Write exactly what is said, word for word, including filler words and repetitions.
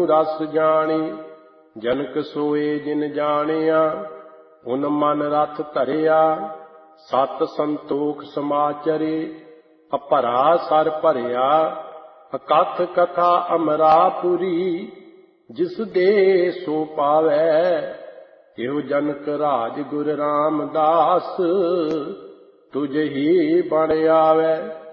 रस जानी। जनक सोए जिन जानिया उन मन रथ धरिया। सत संतोख समाचरे अपरा सर भरिया। अकथ कथा अमरापुरी जिस दे सो पावै। एहो जनक राज गुर रामदास तुझ ही बण आवे।